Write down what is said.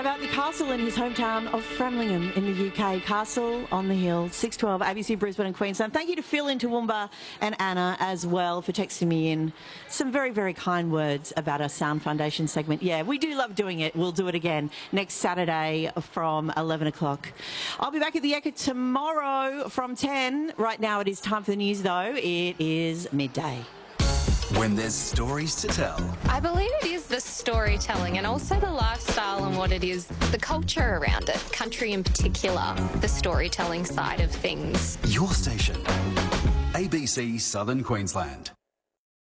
About the castle in his hometown of Framlingham in the UK. Castle on the Hill, 612 ABC Brisbane and Queensland. Thank you to Phil in Toowoomba and Anna as well for texting me in some very, very kind words about our Sound Foundation segment. Yeah, we do love doing it. We'll do it again next Saturday from 11 o'clock. I'll be back at the Ekka tomorrow from 10. Right now it is time for the news though. It is midday. When there's stories to tell. I believe it is the storytelling and also the lifestyle and what it is, the culture around it, country in particular, the storytelling side of things. Your station, ABC Southern Queensland.